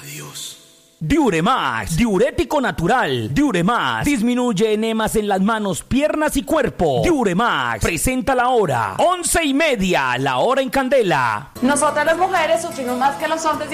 Adiós. Diuremax, diurético natural. Diuremax disminuye enemas en las manos, piernas y cuerpo. Diuremax presenta la hora 11:30, la hora en Candela. Nosotras las mujeres sufrimos más que los hombres.